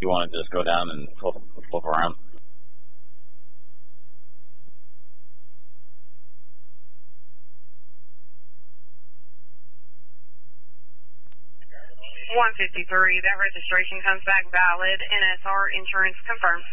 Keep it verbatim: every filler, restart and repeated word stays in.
you want to just go down and flip, flip around. one fifty-three, that registration comes back valid. N S R insurance confirmed.